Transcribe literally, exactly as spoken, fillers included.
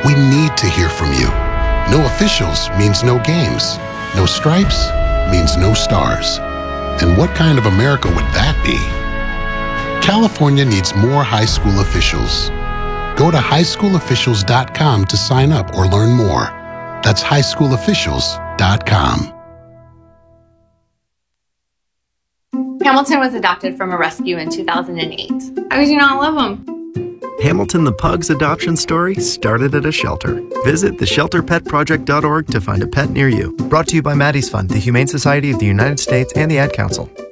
We need to hear from you. No officials means no games. No stripes means no stars. And what kind of America would that be? California needs more high school officials. Go to high school officials dot com to sign up or learn more. That's high school officials dot com. Hamilton was adopted from a rescue in two thousand eight. How could you not love him? Hamilton the Pug's adoption story started at a shelter. Visit the shelter pet project dot org to find a pet near you. Brought to you by Maddie's Fund, the Humane Society of the United States, and the Ad Council.